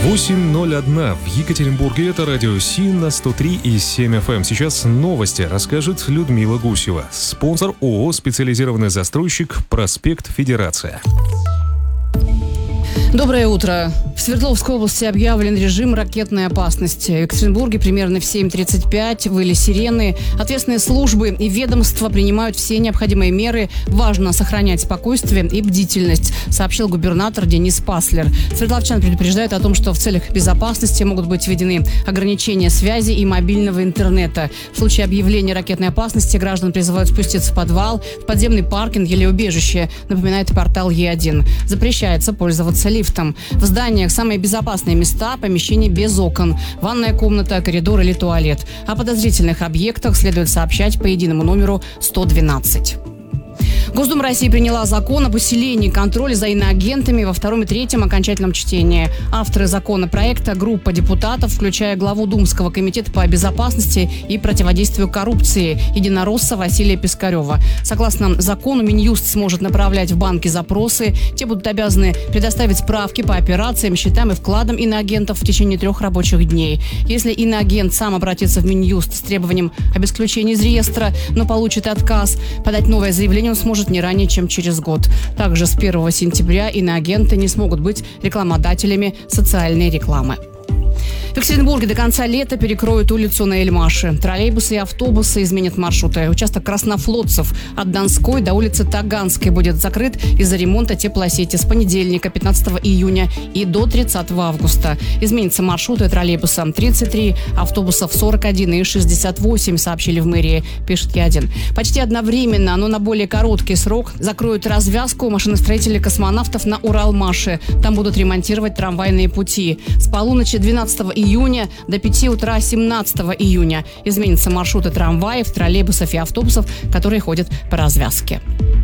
8:01 в Екатеринбурге. Это радио Си на 103,7 FM. Сейчас новости расскажет Людмила Гусева. Спонсор ООО «Специализированный застройщик», проспект Федерация. Доброе утро. В Свердловской области объявлен режим ракетной опасности. В Екатеринбурге примерно в 7:35 выли сирены. Ответственные службы и ведомства принимают все необходимые меры. Важно сохранять спокойствие и бдительность, сообщил губернатор Денис Паслер. Свердловчан предупреждают о том, что в целях безопасности могут быть введены ограничения связи и мобильного интернета. В случае объявления ракетной опасности граждан призывают спуститься в подвал, в подземный паркинг или убежище, напоминает портал Е1. Запрещается пользоваться лифтом. В зданиях самые безопасные места – помещения без окон, ванная комната, коридор или туалет. О подозрительных объектах следует сообщать по единому номеру 112. Госдума России приняла закон об усилении контроля за иноагентами во втором и третьем окончательном чтении. Авторы законопроекта – группа депутатов, включая главу Думского комитета по безопасности и противодействию коррупции единоросса Василия Пискарева. Согласно закону, Минюст сможет направлять в банки запросы. Те будут обязаны предоставить справки по операциям, счетам и вкладам иноагентов в течение 3 рабочих дней. Если иноагент сам обратится в Минюст с требованием об исключении из реестра, но получит отказ, подать новое заявление он сможет не ранее, чем через год. Также с 1 сентября иноагенты не смогут быть рекламодателями социальной рекламы. В Екатеринбурге до конца лета перекроют улицу на Эльмаше. Троллейбусы и автобусы изменят маршруты. Участок Краснофлотцев от Донской до улицы Таганской будет закрыт из-за ремонта теплосети с понедельника, 15 июня и до 30 августа. Изменятся маршруты троллейбуса 33, автобусов 41 и 68, сообщили в мэрии, пишет Е1. Почти одновременно, но на более короткий срок, закроют развязку машиностроителей космонавтов на Уралмаше. Там будут ремонтировать трамвайные пути. С полуночи 12 июня до 5 утра 17 июня изменятся маршруты трамваев, троллейбусов и автобусов, которые ходят по развязке.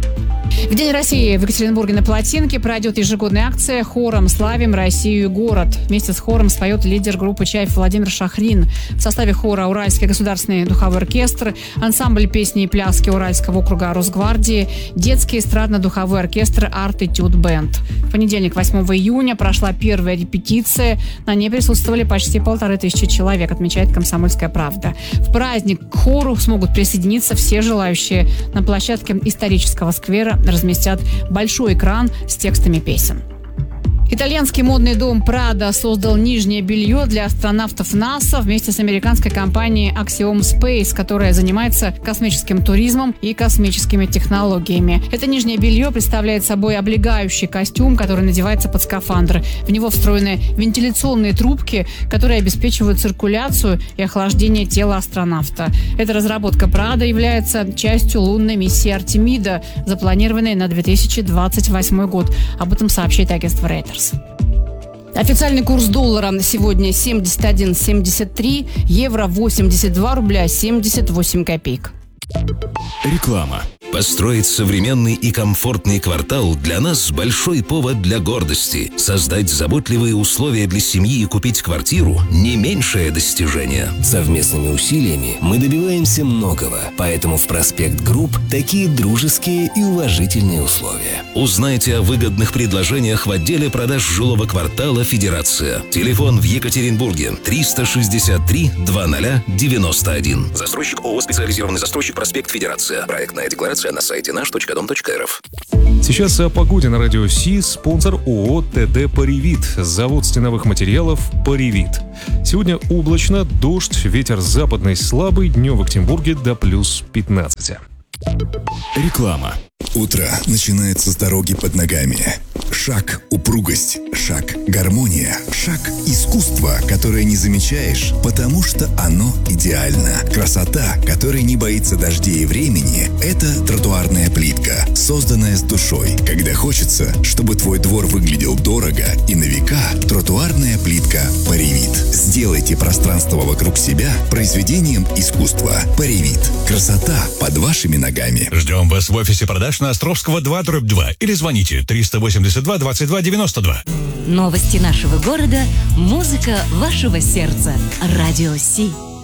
В День России в Екатеринбурге на Плотинке пройдет ежегодная акция «Хором славим Россию и город». Вместе с хором споет лидер группы «Чайф» Владимир Шахрин. В составе хора Уральский государственный духовой оркестр, ансамбль песни и пляски Уральского округа Росгвардии, детский эстрадно-духовой оркестр «Арт-этюд Бенд». В понедельник, 8 июня, прошла первая репетиция. На ней присутствовали почти 1500 человек, отмечает «Комсомольская правда». В праздник к хору смогут присоединиться все желающие. На площадке исторического сквера разместят большой экран с текстами песен. Итальянский модный дом Prada создал нижнее белье для астронавтов НАСА вместе с американской компанией Axiom Space, которая занимается космическим туризмом и космическими технологиями. Это нижнее белье представляет собой облегающий костюм, который надевается под скафандр. В него встроены вентиляционные трубки, которые обеспечивают циркуляцию и охлаждение тела астронавта. Эта разработка Prada является частью лунной миссии Артемида, запланированной на 2028 год. Об этом сообщает агентство Reuters. Официальный курс доллара сегодня 71,73, евро 82 рубля 78 копеек. Реклама. Построить современный и комфортный квартал для нас большой повод для гордости. Создать заботливые условия для семьи и купить квартиру – не меньшее достижение. Совместными усилиями мы добиваемся многого, поэтому в «Проспект Групп» такие дружеские и уважительные условия. Узнайте о выгодных предложениях в отделе продаж жилого квартала «Федерация». Телефон в Екатеринбурге 363 2091. Застройщик ООО «Специализированный застройщик», проспект Федерация. Проектная декларация на сайте наш.дом.рф. Сейчас о погоде на радио Си. Спонсор ООО «ТД Паривит», завод стеновых материалов «Паривит». Сегодня облачно, дождь, ветер западный слабый, днем в Екатеринбурге до плюс 15. Реклама. Утро начинается с дороги под ногами. Шаг – упругость, шаг – гармония, шаг – искусство, которое не замечаешь, потому что оно идеально. Красота, которая не боится дождей и времени – это тротуарная плитка, созданная с душой. Когда хочется, чтобы твой двор выглядел дорого и на века, тротуарная плитка Паривит. Сделайте пространство вокруг себя произведением искусства. Паривит. Красота под вашими ногами. Ждем вас в офисе продаж на Островского 2/2 или звоните 382 22 92. Новости нашего города, музыка вашего сердца. Радио Си.